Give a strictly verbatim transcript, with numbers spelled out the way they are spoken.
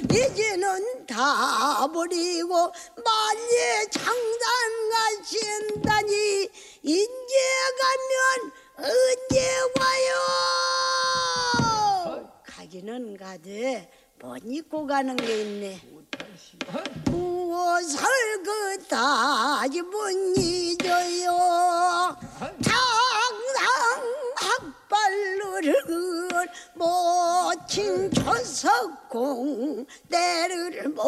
이제는 다 버리고 만리에 장단 가신다니 인제 가면 언제 와요? 가기는 가되 못 입고 가는 게 있네. 무엇을 그다 입은 잊어요. 당상 학발루를 모친 초석공 때를